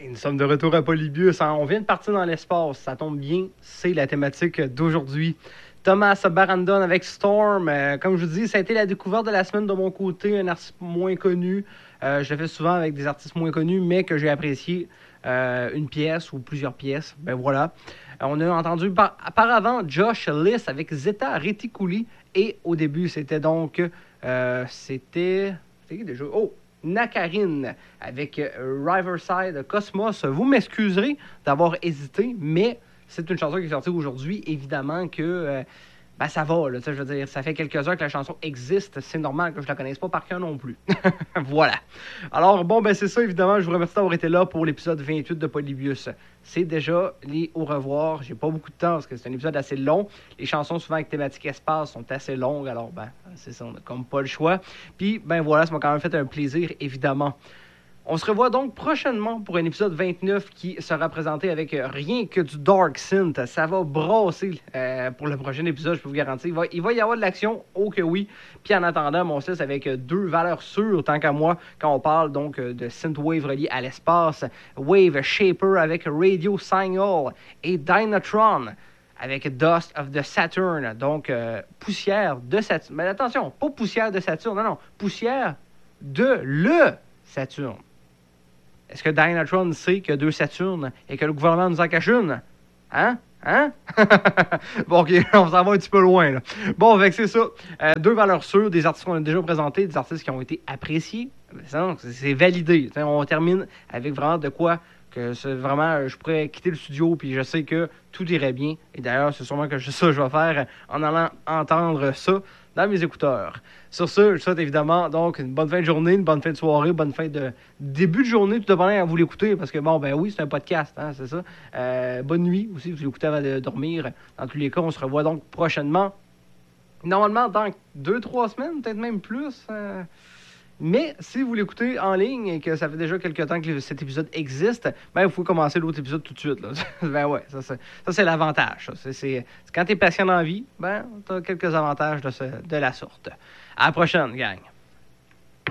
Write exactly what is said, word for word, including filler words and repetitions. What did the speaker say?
Et nous sommes de retour à Polybius. On vient de partir dans l'espace. Ça tombe bien, c'est la thématique d'aujourd'hui. Thomas Barandon avec Storm. Euh, comme je vous dis, ça a été la découverte de la semaine de mon côté. Un artiste moins connu. Euh, je le fais souvent avec des artistes moins connus, mais que j'ai apprécié. Euh, une pièce ou plusieurs pièces. Ben voilà. Euh, on a entendu par, auparavant Josh Liss avec Zeta Reticuli. Et au début, c'était donc... Euh, c'était... C'était déjà... Oh! Nakarine avec Riverside Cosmos. Vous m'excuserez d'avoir hésité, mais c'est une chanson qui est sortie aujourd'hui. Évidemment que euh, ben ça va, là, je veux dire, ça fait quelques heures que la chanson existe. C'est normal que je la connaisse pas par cœur non plus. Voilà. Alors, bon, ben c'est ça, évidemment. Je vous remercie d'avoir été là pour l'épisode vingt-huit de Polybius. C'est déjà les au revoir. J'ai pas beaucoup de temps parce que c'est un épisode assez long. Les chansons, souvent avec thématique espace, sont assez longues. Alors, ben, c'est ça, on n'a comme pas le choix. Puis, ben voilà, ça m'a quand même fait un plaisir, évidemment. On se revoit donc prochainement pour un épisode vingt-neuf qui sera présenté avec rien que du Dark Synth. Ça va brasser euh, pour le prochain épisode, je peux vous garantir. Il va, il va y avoir de l'action, oh que oui. Puis en attendant, mon style avec deux valeurs sûres, tant qu'à moi, quand on parle donc de synthwave relié à l'espace. Wave Shaper avec Radio Signal et Dynatron avec Dust of the Saturn. Donc, euh, poussière de Saturne. Mais attention, pas poussière de Saturne, non, non. Poussière de le Saturne. Est-ce que Dynatron sait qu'il y a deux Saturnes et que le gouvernement nous en cache une? Hein? Hein? Bon, OK, on s'en va un petit peu loin, là. Bon, fait que c'est ça. Euh, deux valeurs sûres, des artistes qu'on a déjà présentés, des artistes qui ont été appréciés. C'est validé. T'sais, on termine avec vraiment de quoi que c'est vraiment, je pourrais quitter le studio puis je sais que tout irait bien. Et d'ailleurs, c'est sûrement que c'est ça que je vais faire en allant entendre ça dans mes écouteurs. Sur ce, je souhaite évidemment donc une bonne fin de journée, une bonne fin de soirée, bonne fin de début de journée, tout dépendant à vous l'écouter, parce que bon, ben oui, c'est un podcast, hein, c'est ça. Euh, bonne nuit aussi, vous l'écoutez avant de dormir. Dans tous les cas, on se revoit donc prochainement. Normalement, dans deux, trois semaines, peut-être même plus. Euh... Mais si vous l'écoutez en ligne et que ça fait déjà quelques temps que cet épisode existe, ben vous pouvez commencer l'autre épisode tout de suite. Là. Ben ouais, ça c'est, ça, c'est l'avantage. Ça. C'est, c'est, c'est quand t'es patient dans la vie, ben t'as quelques avantages de, ce, de la sorte. À la prochaine, gang.